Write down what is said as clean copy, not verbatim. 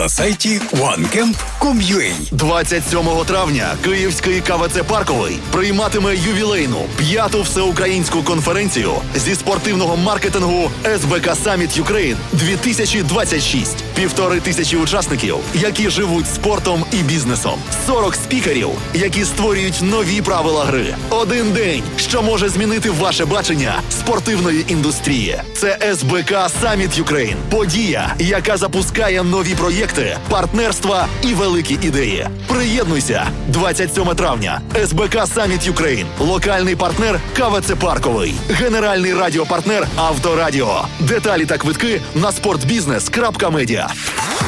На сайті onecamp.com.ua. 27 травня Київський КВЦ «Парковий» прийматиме ювілейну 5-ту всеукраїнську конференцію зі спортивного маркетингу СБК Summit Ukraine 2026. 1500 учасників, які живуть спортом і бізнесом. 40 спікерів, які створюють нові правила гри. Один день, що може змінити ваше бачення спортивної індустрії. Це СБК Summit Ukraine. Подія, яка запускає нові проєкти, партнерства і великі ідеї. Приєднуйся. 27 травня. СБК Summit Ukraine. Локальний партнер КВЦ «Парковий». Генеральний радіопартнер «Авторадіо». Деталі та квитки на sportbusiness.media.